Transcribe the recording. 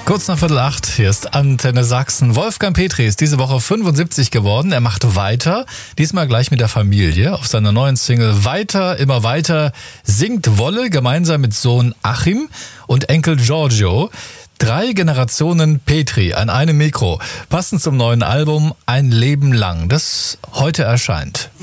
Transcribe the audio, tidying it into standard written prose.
Kurz nach 7:15, hier ist Antenne Sachsen. Wolfgang Petri ist diese Woche 75 geworden. Er macht weiter, diesmal gleich mit der Familie. Auf seiner neuen Single Weiter, immer weiter singt Wolle gemeinsam mit Sohn Achim und Enkel Giorgio. 3 Generationen Petri an einem Mikro, passend zum neuen Album Ein Leben lang, das heute erscheint.